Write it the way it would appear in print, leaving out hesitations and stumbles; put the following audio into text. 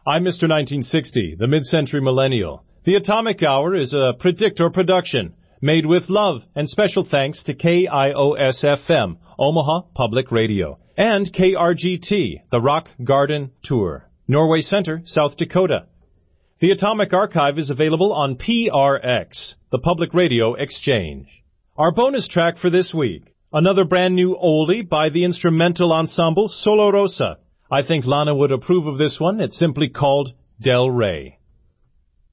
I'm Mr. 1960, the mid-century millennial. The Atomic Hour is a Predictor production, made with love and special thanks to KIOS-FM, Omaha Public Radio, and KRGT, the Rock Garden Tour, Norway Center, South Dakota. The Atomic Archive is available on PRX, the Public Radio Exchange. Our bonus track for this week, another brand new oldie by the instrumental ensemble Solo Rosa. I think Lana would approve of this one. It's simply called Del Rey.